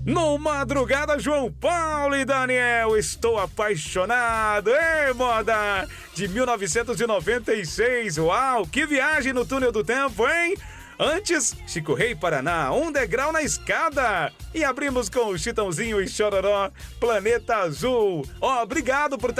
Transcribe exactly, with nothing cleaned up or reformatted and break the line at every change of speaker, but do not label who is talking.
No Madrugada, João Paulo e Daniel, estou apaixonado, hein, moda? De mil novecentos e noventa e seis, uau, que viagem no túnel do tempo, hein? Antes, Chico Rei Paraná, um degrau na escada. E abrimos com o Chitãozinho e Chororó, Planeta Azul. Ó, obrigado por